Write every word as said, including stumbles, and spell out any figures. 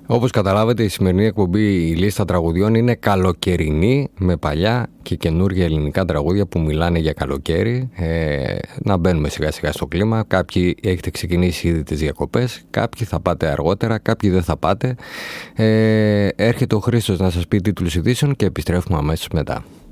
Όπως καταλάβετε, η σημερινή εκπομπή, η λίστα τραγουδιών, είναι καλοκαιρινή, με παλιά και καινούργια ελληνικά τραγούδια που μιλάνε για καλοκαίρι. Ε, να μπαίνουμε σιγά σιγά στο κλίμα. Κάποιοι έχετε ξεκινήσει ήδη τις διακοπές, κάποιοι θα πάτε αργότερα, κάποιοι δεν θα πάτε. Ε, έρχεται ο Χρήστος να σας πει τίτλους ειδήσεων και επιστρέφουμε αμέσως μετά.